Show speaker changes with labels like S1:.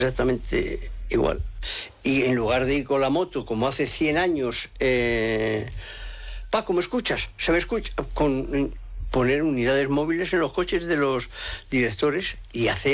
S1: exactamente igual. Y en lugar de ir con la moto, como hace 100 años, Paco, ¿me escuchas? ¿Se me escucha? Poner unidades móviles en los coches de los directores y hacer